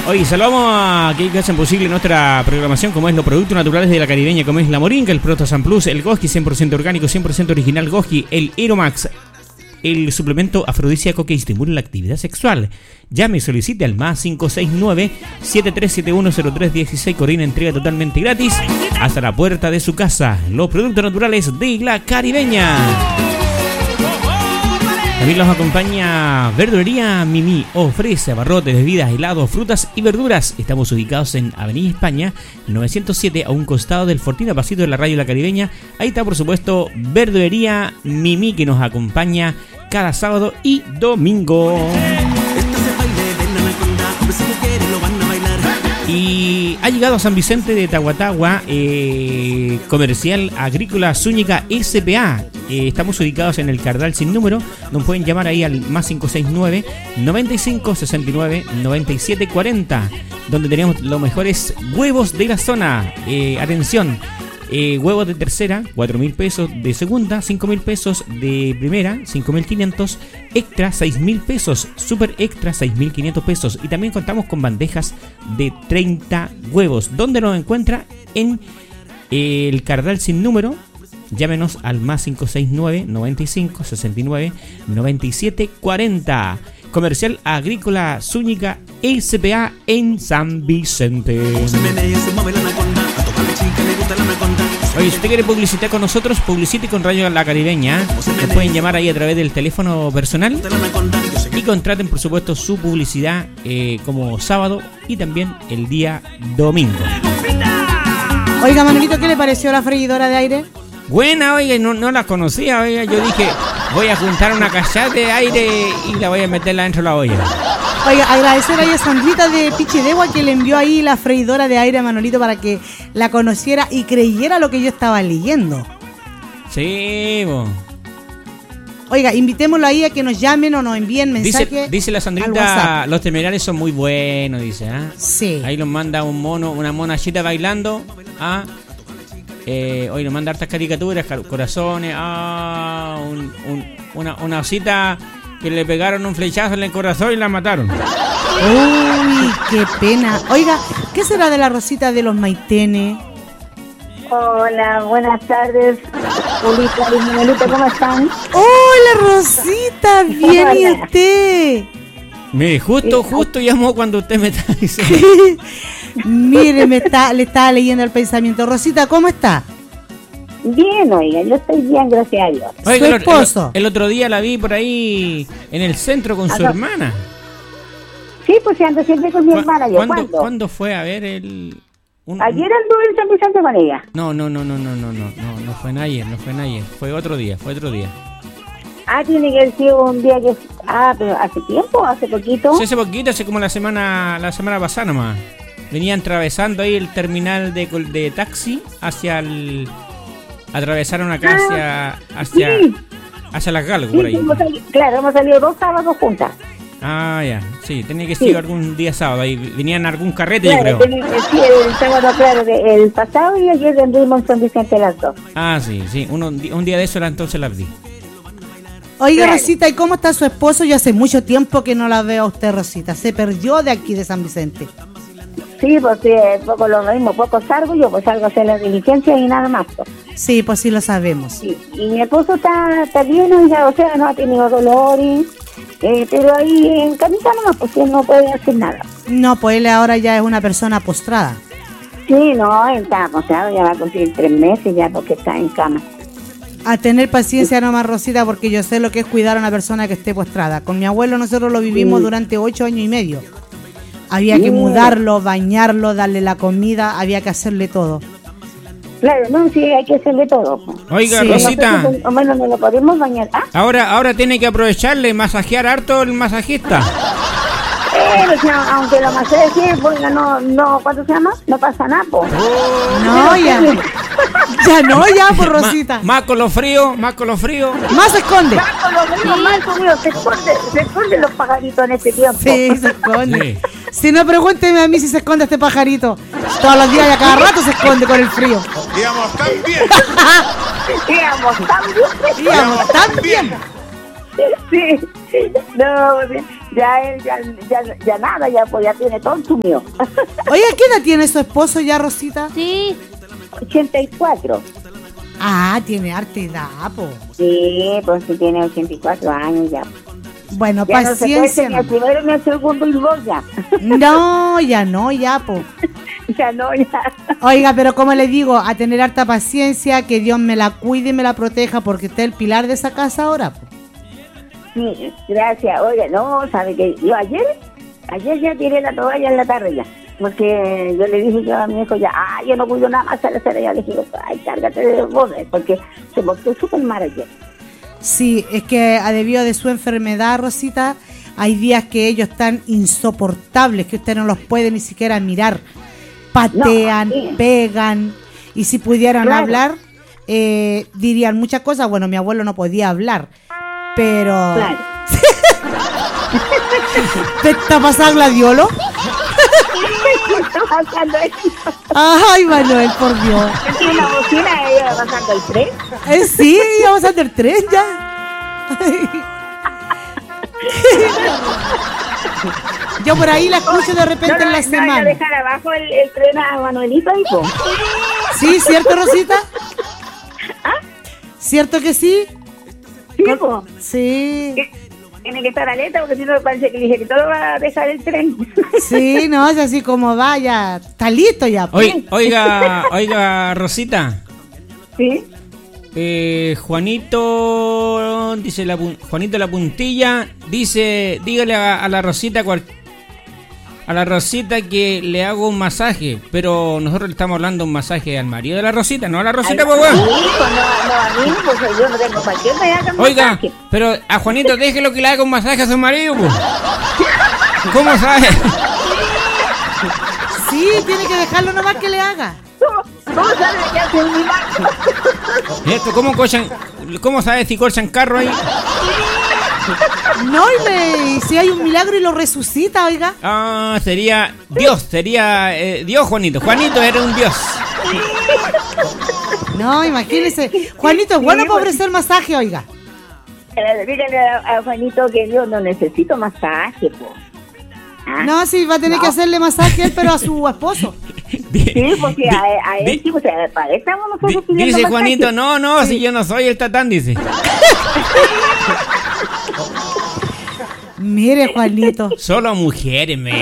Oye, saludamos a que hacen posible nuestra programación, como es los productos naturales de la Caribeña, como es la moringa, el Protosan Plus, el Goji 100% orgánico, 100% original Goji, el Aeromax, el suplemento afrodisíaco que estimula la actividad sexual. Llame y solicite al más 569-7371-0316. Corina, entrega totalmente gratis hasta la puerta de su casa. Los productos naturales de la Caribeña. También los acompaña Verdulería Mimi. Ofrece abarrotes, bebidas, helados, frutas y verduras. Estamos ubicados en Avenida España 907, a un costado del Fortina Pasito de la Radio La Caribeña. Ahí está, por supuesto, Verdulería Mimi, que nos acompaña cada sábado y domingo. Y ha llegado a San Vicente de Tahuatahua, Comercial Agrícola Zúñiga S.p.A. Estamos ubicados en el Cardal sin número. Nos pueden llamar ahí al más 569-9569-9740, donde tenemos los mejores huevos de la zona. Atención, huevos de tercera, 4.000 pesos; de segunda, 5.000 pesos; de primera, 5.500; extra, 6.000 pesos; super extra, 6.500 pesos. Y también contamos con bandejas de 30 huevos. ¿Dónde nos encuentra? En el Cardal sin número. Llámenos al más 569-9569-9740. Comercial Agrícola Zúñiga S.p.A. en San Vicente. Oye, si usted quiere publicitar con nosotros, publicite con Radio La Caribeña. Nos pueden llamar ahí a través del teléfono personal y contraten, por supuesto, su publicidad como sábado y también el día domingo. Oiga, Manolito, ¿qué le pareció la freidora de aire? Buena, oiga, no la conocía, oiga. Yo dije, voy a juntar una cachada de aire y la voy a meterla dentro de la olla. Oiga, agradecer a Sandrita de Pichidegua, que le envió ahí la freidora de aire a Manolito para que la conociera y creyera lo que yo estaba leyendo. Sí, bo. Oiga, invitémoslo ahí a que nos llamen o nos envíen mensajes. Dice la Sandrita, los temerarios son muy buenos, dice, ¿ah? Sí. Ahí nos manda un mono, una monachita bailando, ¿ah? Hoy nos manda hartas caricaturas, corazones, una osita que le pegaron un flechazo en el corazón y la mataron. Uy, qué pena. Oiga, ¿qué será de la Rosita de los Maitenes? Hola, buenas tardes, Julita y Manuelita, ¿cómo están? Hola, Rosita, bien. Hola. ¿Y usted? Mire, justo llamó cuando usted me está diciendo. Mire, le estaba leyendo el pensamiento. Rosita, ¿cómo está? Bien, oiga, yo estoy bien, gracias a Dios. Oiga, ¿Su esposo? el otro día la vi por ahí en el centro con su hermana. Sí, pues ando siempre con mi hermana. ¿Cuándo fue a ver el...? Ayer anduve en San Vicente con ella. No fue en ayer, fue otro día. Tiene que haber sido un día que... pero ¿hace tiempo? ¿Hace poquito? Sí, hace como la semana pasada nomás. Venían atravesando ahí el terminal de taxi atravesaron acá hacia las Galgo, por ahí. Hemos salido 2 sábados juntas. Ya, sí, tenía que ser algún día sábado, ahí venían algún carrete, claro, yo creo. Sí, el sábado, claro, el pasado, y ayer anduvimos en San Vicente las 2. Sí, un día de eso entonces las vi. Oiga, Claro. Rosita, ¿y cómo está su esposo? Yo hace mucho tiempo que no la veo a usted, Rosita. Se perdió de aquí, de San Vicente. Sí, porque poco lo mismo, poco salgo, yo pues salgo a hacer la diligencia y nada más. Pues. Sí, pues sí lo sabemos. Sí, y mi esposo está bien, oiga, o sea, no ha tenido dolores, pero ahí en camita nomás, pues él no puede hacer nada. No, pues él ahora ya es una persona postrada. Sí, no, él está acostado, ya va a conseguir 3 meses ya porque está en cama. A tener paciencia nomás, Rosita, porque yo sé lo que es cuidar a una persona que esté postrada. Con mi abuelo nosotros lo vivimos durante 8 años y medio. Había que mudarlo, bañarlo, darle la comida, había que hacerle todo. Claro, no, sí, hay que hacerle todo. Oiga, Sí. Rosita, Bueno, no lo podemos bañar. ahora tiene que aprovecharle, masajear harto el masajista. O sea, aunque lo masaje, pues no, ¿cuánto se llama? No pasa nada, po. No, ya. Ya, por Rosita. Más con lo frío. Más se esconde. Con los mismos mal comidos, se esconden los pajaritos en este tiempo. Sí, se esconde. Sí. Si no, pregúnteme a mí si se esconde este pajarito. Todos los días y a cada rato se esconde con el frío. Digamos, tan bien. Digamos, también. Digamos, tan bien. Sí, no, ya él, ya nada, pues ya tiene todo sumido. Oye, ¿qué edad tiene su esposo ya, Rosita? Sí, 84. Ah, tiene harta edad, po. Sí, pues sí tiene 84 años ya. Bueno, ya paciencia. No se puede, ni el primero ni el segundo y dos ya. No, ya, po. Ya no, ya. Oiga, pero como le digo, a tener harta paciencia, que Dios me la cuide y me la proteja, porque usted es el pilar de esa casa ahora, po. Sí, gracias. Oiga, no, sabe que yo ayer ya tiré la toalla en la tarde ya. Porque yo le dije yo a mi hijo ya, yo no cuido nada más a la cera. Ya le dije, cárgate de vos, porque se portó súper mal ayer. Sí, es que debido de su enfermedad, Rosita, hay días que ellos están insoportables, que usted no los puede ni siquiera mirar. Patean, pegan, y si pudieran hablar, dirían muchas cosas. Bueno, mi abuelo no podía hablar, pero... Claro. ¿Te está pasando gladiolo? Ay, Manuel, por Dios. ¿Es una bocina ella pasando el tren? Sí, vamos a hacer tren ya. Yo por ahí la escucho de repente en la semana. No, dejar abajo el tren a Manuelito, hijo. Sí, ¿cierto, Rosita? ¿Cierto que sí? Sí, po. Sí. Tiene que estar alerta porque si no parece que dije que todo va a dejar el tren. Sí, no, es así como va, ya está listo ya. Oiga, Rosita. Sí. Juanito dice Juanito la Puntilla dice, dígale a la Rosita que le hago un masaje, pero nosotros le estamos hablando un masaje al marido de la Rosita, no a la Rosita, pues weón. Sí, no a mí, porque yo no tengo para qué me hagan Oiga, masaje. pero a Juanito déjelo que le haga un masaje a su marido, pues. ¿Cómo sabe? Sí, tiene que dejarlo nomás que le haga. ¿Cómo sabe que hace un milagro? Esto, ¿cómo sabe si corchan carro ahí? No, y si hay un milagro y lo resucita, oiga. Sería Dios, Dios, Juanito. Juanito era un Dios. No, imagínese. Juanito es bueno para ofrecer masaje, oiga. Dígale a Juanito que yo no necesito masaje, po. No, sí, va a tener que hacerle masaje a él, pero a su esposo. Sí, porque a él, sí, pues para eso estamos nosotros pidiendo dice masaje. Juanito, no, si yo no soy el tatán, dice. Mire, Juanito. Solo mujeres, mira.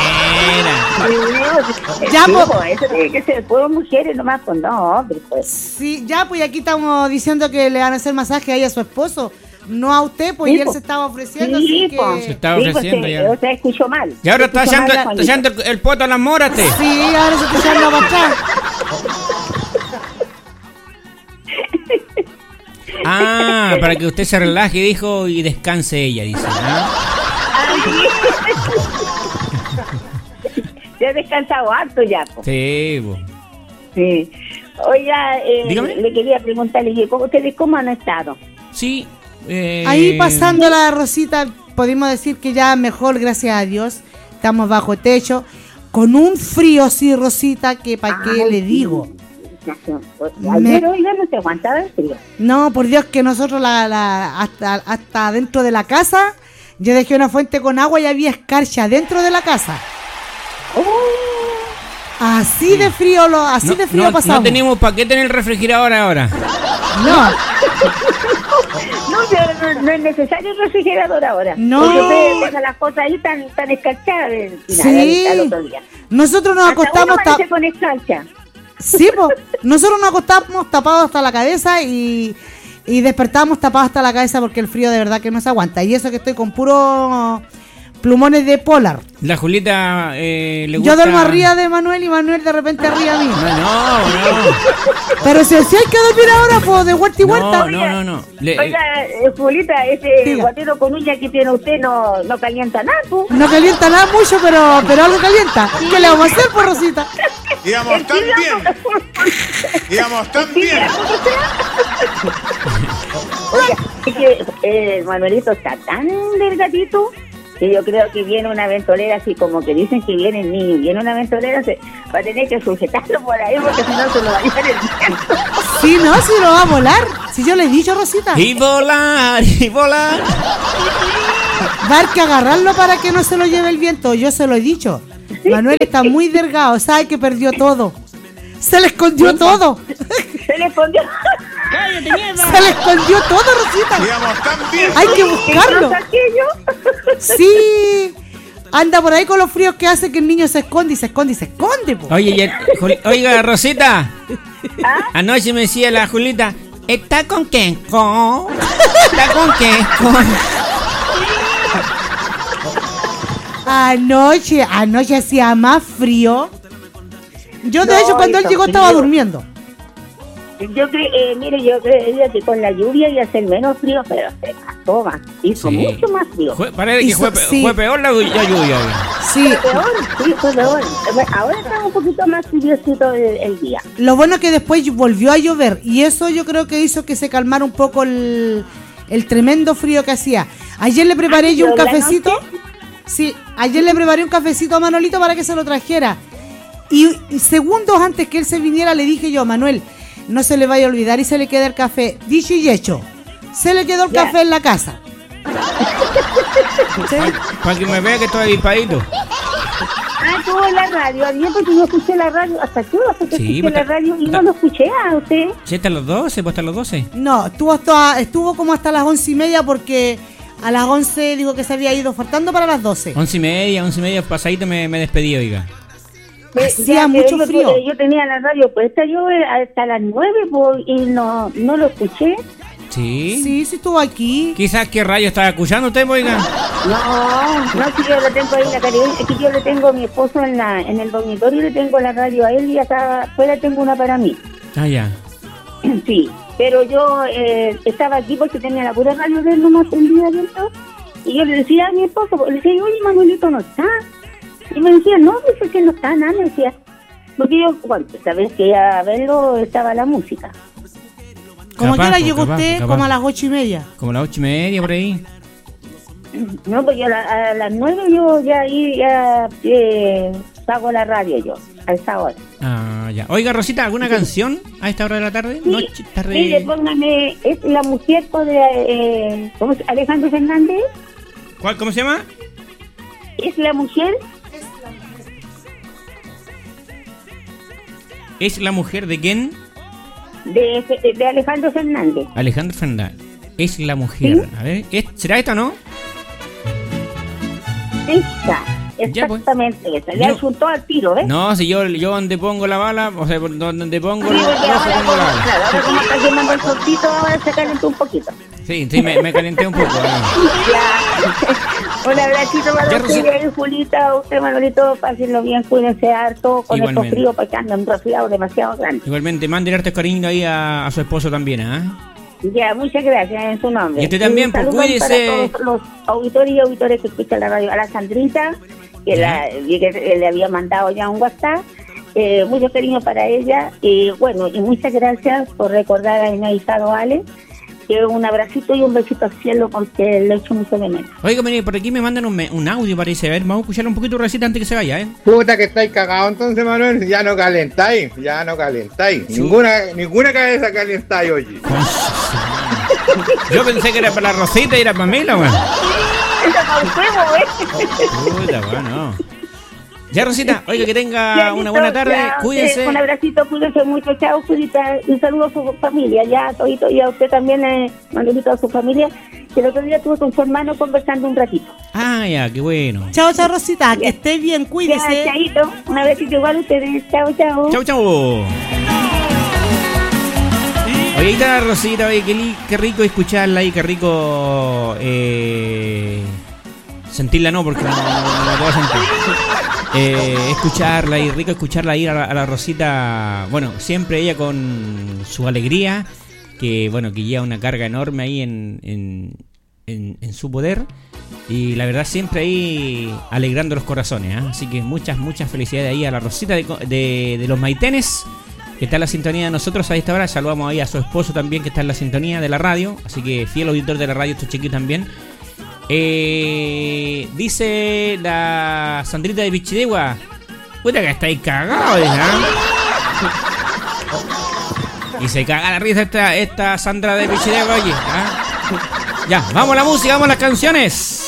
Ya, sí, pues. Eso tiene que ser puros mujeres nomás, pues no, hombres, pues. Sí, ya, pues aquí estamos diciendo que le van a hacer masaje ahí a su esposo. No a usted, pues, Sí, y él po. se estaba ofreciendo, Sí, así po. que... Se estaba ofreciendo ya. O sea, escuchó mal. Y ahora está Escuchó mal a echando Juanito. el poto a las moras, te. Sí, ahora se está echando para atrás. Para que usted se relaje, dijo, y descanse ella, dice. Ya he descansado harto ya, po. Sí, bo. Sí. Oiga, Dígame. le quería preguntarle, ¿ustedes cómo han estado? Sí. Ahí pasando la Rosita, podemos decir que ya mejor, gracias a Dios. Estamos bajo techo, con un frío, sí, Rosita, que para qué le digo. Ayer, oiga, no se aguantaba el frío. No, por Dios, que nosotros hasta dentro de la casa, yo dejé una fuente con agua y había escarcha dentro de la casa. Así de frío pasamos. No tenemos paquete en el refrigerador ahora. No. No, pero no es necesario el refrigerador ahora. No. Porque ustedes dejan las cosas ahí tan escarchadas Sí. al otro día. Nosotros nos acostamos... con escarcha. Sí, pues. Nosotros nos acostamos tapados hasta la cabeza y despertamos tapados hasta la cabeza porque el frío de verdad que no se aguanta. Y eso que estoy con puros plumones de polar. La Julita le gusta... Yo duermo arriba de Manuel y Manuel de repente arriba a mí. No. Pero si hay que dormir ahora, pues de vuelta y vuelta. No. Oiga, Julita, Diga. guatero con uña que tiene usted no calienta nada, pues. No calienta nada mucho, pero algo calienta. ¿Qué le vamos a hacer, por Rosita? Íbamos tan bien. Oiga, es que Manuelito está tan delgadito. Y yo creo que viene una ventolera, así como que dicen que viene el niño, viene una ventolera, va a tener que sujetarlo por ahí porque si no se lo va a llevar el viento. Sí, no, si lo va a volar. Si yo le he dicho, Rosita. Y volar, y volar. Va a haber que agarrarlo para que no se lo lleve el viento. Yo se lo he dicho. Manuel está muy delgado, sabe que perdió todo. Se le escondió todo. Se le escondió. ¡Cállate, mierda! Se le escondió todo, Rosita. Digamos, también. Hay que buscarlo. ¿Qué aquello? Sí. Anda por ahí con los fríos que hace que el niño se esconde y se esconde y se esconde, po. Oye, oiga, Rosita. Anoche me decía la Julita, ¿está con qué? ¿Está con qué? Anoche hacía más frío. Yo de hecho cuando él llegó estaba durmiendo. Yo creía que con la lluvia iba a ser menos frío, pero se pasó más. Hizo mucho más frío. Parece que fue peor la lluvia. Sí. Fue peor. Ahora está un poquito más fríocito el día. Lo bueno es que después volvió a llover y eso yo creo que hizo que se calmara un poco el tremendo frío que hacía. Ayer le preparé yo un cafecito. Sí, ayer le preparé un cafecito a Manolito para que se lo trajera. Y segundos antes que él se viniera le dije yo, Manuel, no se le vaya a olvidar y se le queda el café. Dicho y hecho, se le quedó el café en la casa. Para que me vea que estoy avispadito. Estuvo en la radio, ayer porque yo escuché la radio, hasta que escuché la radio y no lo escuché a usted. ¿Sí hasta los 12? ¿Pues hasta los 12? No, estuvo como hasta las 11:30 porque a las 11 dijo que se había ido faltando para las 12. 11:30 pasadito me despedí, oiga. Hacía mucho frío. Yo tenía la radio puesta yo hasta las 9 y no lo escuché. ¿Sí? Sí, estuvo aquí. Quizás qué rayo estaba escuchando usted, oiga. No, si yo lo tengo ahí en la calle, es que yo le tengo a mi esposo en el dormitorio, le tengo la radio a él y acá afuera tengo una para mí. Ah, ya. Sí, pero yo estaba aquí porque tenía la pura radio de él nomás prendida dentro y yo le decía a mi esposo, le decía, oye, Manuelito no está. Y me decía, no, dice que no está nada, me decía. Porque yo, sabes que a verlo estaba la música. ¿Cómo que hora llegó usted? Como a las 8:30. Como a las 8:30 por ahí. No, pues yo a las 9 yo ya pago la radio yo, a esa hora. Ah, ya. Oiga, Rosita, ¿alguna canción a esta hora de la tarde? Sí, Noche, tarde. Mire, póngame, es la mujer de ¿cómo es? Alejandro Fernández. ¿Cuál? ¿Cómo se llama? Es la mujer. ¿Es la mujer de quién? De Alejandro Fernández. Alejandro Fernández. Es la mujer. ¿Sí? A ver, ¿será esta o no? Esta. Exactamente esa. Le apuntó al tiro, ¿ves? No, si yo donde pongo la bala, o sea, donde pongo sí, la bala. Claro, ahora como está quemando el soltito, ahora se calentó un poquito. Sí, me calenté un poco. Un abracito para usted y Julita, usted, Manolito, pásenlo bien, cuídense harto con estos fríos porque andan resfriados demasiado grandes. Igualmente, mande harto cariño ahí a su esposo también, ¿ah? Ya, muchas gracias en su nombre. Y usted también, pues cuídese. Para todos los auditores y auditores que escuchan la radio. A la Sandrita, que le había mandado ya un WhatsApp. Mucho cariño para ella. Y bueno, y muchas gracias por recordar a mi ahijado Ale. Un abracito y un besito al cielo porque le echo mucho de menos. Oiga, mire, por aquí me mandan un audio, parece. A ver, vamos a escuchar un poquito, Rosita, antes que se vaya, ¿eh? Puta que estáis cagados entonces, Manuel. Ya no calentáis. Sí. Ninguna cabeza calentáis, oye. Yo pensé que era para la Rosita y era para mí, la weón. Era para un juego, Puta, bueno. Ya, Rosita, oiga, que tenga una buena tarde, cuídense. Un abracito, cuídense mucho, chao, Julita, y un saludo a su familia, ya, todito, y a usted también, Manolito, a su familia, que el otro día estuve con su hermano conversando un ratito. Ah, ya, qué bueno. Chao, Rosita, que esté bien, cuídese. Ya, chaito, un abracito igual a ustedes, chao. Chao. Oye, ahí está Rosita, oye, qué rico escucharla y qué rico sentirla, no, porque no la puedo sentir. Escucharla y rico escucla ir a la Rosita, bueno, siempre ella con su alegría, que bueno, que lleva una carga enorme ahí en su poder, y la verdad siempre ahí alegrando los corazones, ¿eh? Así que muchas felicidades ahí a la Rosita de los Maitenes, que está en la sintonía de nosotros a esta hora. Saludamos ahí a su esposo también, que está en la sintonía de la radio, así que fiel auditor de la radio, estos chiquitos también. Dice la Sandrita de Pichidegua. Puta que estáis cagados, Y se caga la risa esta Sandra de Pichidegua aquí. Ya, vamos a la música, vamos a las canciones.